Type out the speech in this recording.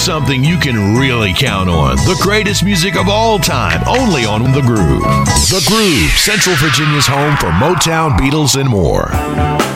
something you can really count on. The greatest music of all time, only on The Groove. The Groove, Central Virginia's home for Motown, Beatles, and more.